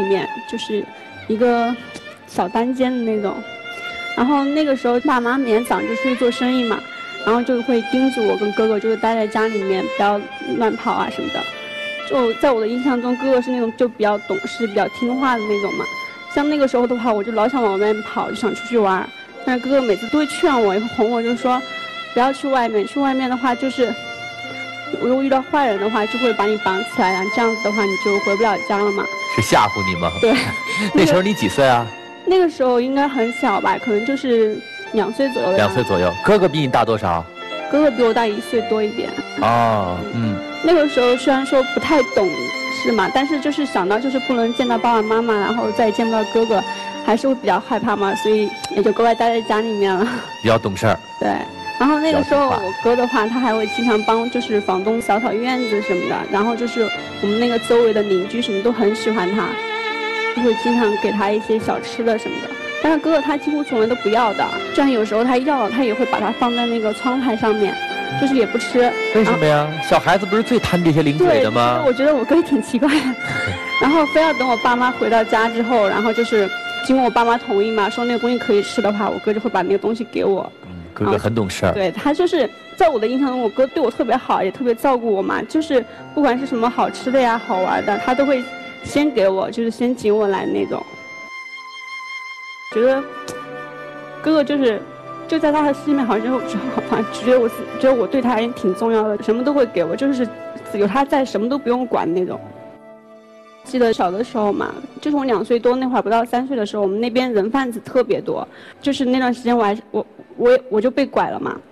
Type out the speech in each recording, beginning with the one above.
面，就是一个小单间的那种。然后那个时候爸妈每天早上就出去做生意嘛，然后就会叮嘱我跟哥哥就是待在家里面不要乱跑啊什么的。就在我的印象中，哥哥是那种就比较懂事比较听话的那种嘛。像那个时候的话，我就老想往外面跑，就想出去玩，但是哥哥每次都会劝我，也会哄我，就说不要去外面，去外面的话就是如果遇到坏人的话就会把你绑起来，然后这样子的话你就回不了家了嘛。 是吓唬你吗？ 对。 那时候你几岁啊？ 那个时候应该很小吧，可能就是2岁左右的样子。 2岁左右。哥哥比你大多少？ 哥哥比我大1岁多一点。 哦， 那个时候虽然说不太懂事嘛，但是就是想到就是不能见到爸爸妈妈，然后再也见不到哥哥，还是会比较害怕嘛，所以也就乖乖待在家里面了。 比较懂事儿。 对。然后那个时候我哥的话，他还会经常帮就是房东扫扫院子什么的，然后就是我们那个周围的邻居什么都很喜欢他，就会经常给他一些小吃的什么的。但是哥哥他几乎从来都不要的，虽然有时候他要了，他也会把它放在那个窗台上面，就是也不吃。 为什么呀？小孩子不是最贪这些零嘴的吗？ 对，我觉得我哥也挺奇怪的。然后非要等我爸妈回到家之后，然后就是经过我爸妈同意嘛，说那个东西可以吃的话，我哥就会把那个东西给我。 哥哥很懂事儿。 对，他就是在我的印象中，我哥对我特别好，也特别照顾我嘛，就是不管是什么好吃的呀、好玩的，他都会先给我，就是先请我来那种。觉得哥哥就在他的心里面，好像觉得我对他也挺重要的，什么都会给我，就是有他在，什么都不用管那种。记得小的时候嘛，就是我2岁多那会儿，不到3岁的时候，我们那边人贩子特别多，就是那段时间我就被拐了嘛。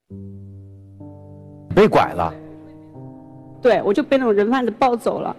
被拐了？ 对，我就被那种人贩子抱走了。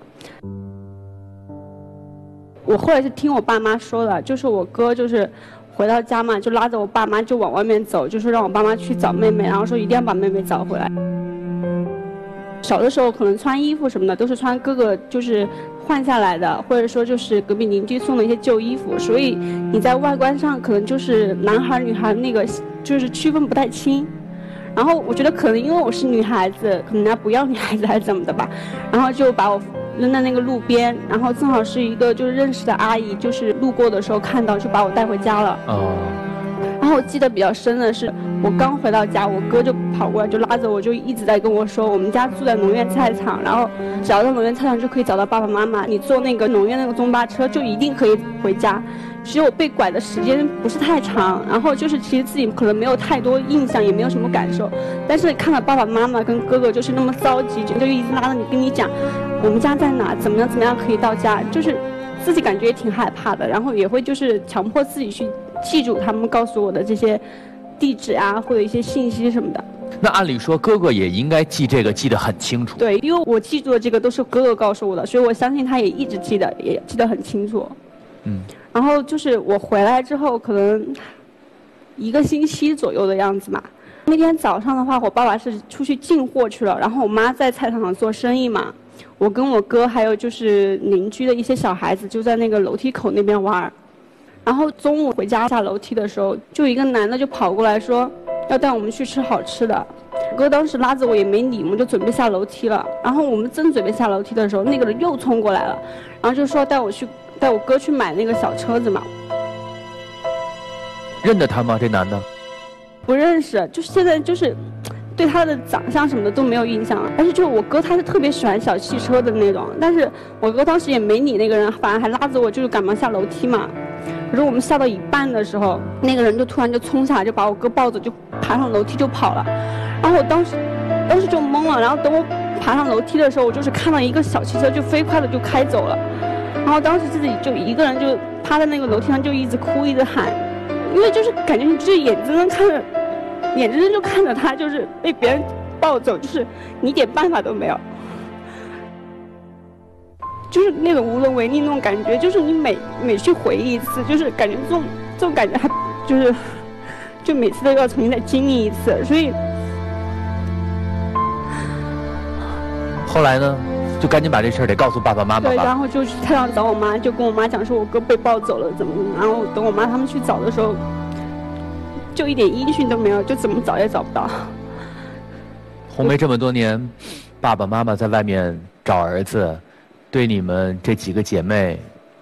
我后来是听我爸妈说的，就是我哥就是回到家嘛，就拉着我爸妈就往外面走，就是让我爸妈去找妹妹，然后说一定要把妹妹找回来。小的时候可能穿衣服什么的都是穿哥哥就是换下来的，或者说就是隔壁邻居送的一些旧衣服，所以你在外观上可能就是男孩女孩那个就是区分不太清。然后我觉得可能因为我是女孩子，可能人家不要女孩子还是怎么的吧，然后就把我扔在那个路边，然后正好是一个就是认识的阿姨，就是路过的时候看到，就把我带回家了。然后我记得比较深的是，我刚回到家，我哥就跑过来，就拉着我，就一直在跟我说，我们家住在农院菜场，然后只要到农院菜场就可以找到爸爸妈妈，你坐那个农院那个中巴车就一定可以回家。其实我被拐的时间不是太长，然后就是其实自己可能没有太多印象，也没有什么感受，但是看到爸爸妈妈跟哥哥就是那么着急，就一直拉着你跟你讲我们家在哪，怎么样可以到家，就是自己感觉也挺害怕的，然后也会就是强迫自己去记住他们告诉我的这些地址啊，或者一些信息什么的。 那按理说哥哥也应该记这个记得很清楚。 对，因为我记住的这个都是哥哥告诉我的，所以我相信他也一直记得，也记得很清楚。然后就是我回来之后可能1个星期左右的样子嘛。那天早上的话，我爸爸是出去进货去了，然后我妈在菜场上做生意嘛，我跟我哥还有就是邻居的一些小孩子就在那个楼梯口那边玩。然后中午回家下楼梯的时候，就一个男的就跑过来说要带我们去吃好吃的。我哥当时拉着我也没理，我们就准备下楼梯了。然后我们正准备下楼梯的时候，那个人又冲过来了，然后就说带我哥去买那个小车子嘛。 认得他吗？这男的？ 不认识，就是现在就是对他的长相什么的都没有印象了。而且就我哥他是特别喜欢小汽车的那种，但是我哥当时也没理那个人，反而还拉着我就是赶忙下楼梯嘛。可是我们下到一半的时候，那个人就突然就冲下来，就把我哥抱着就爬上楼梯就跑了。然后我当时就懵了，然后等我爬上楼梯的时候，我就是看到一个小汽车就飞快的就开走了。然后当时自己就一个人就趴在那个楼梯上就一直哭一直喊，因为就是感觉你就是眼睁睁就看着他就是被别人抱走，就是你一点办法都没有，就是那种无能为力那种感觉，就是你每去回忆一次，就是感觉这种感觉还就每次都要重新再经历一次，所以后来呢？就赶紧把这事儿得告诉爸爸妈妈吧。 对，然后就去菜场找我妈，就跟我妈讲说我哥被抱走了怎么，然后等我妈他们去找的时候，就一点音讯都没有，就怎么找也找不到。 红梅这么多年，爸爸妈妈在外面找儿子，对你们这几个姐妹